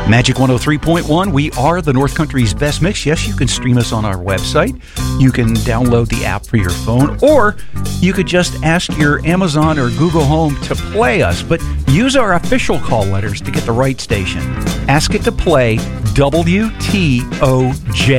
Magic 103.1, we are the North Country's best mix. Yes, you can stream us on our website. You can download the app for your phone, or you could just ask your Amazon or Google Home to play us, but use our official call letters to get the right station. Ask it to play WTOJ.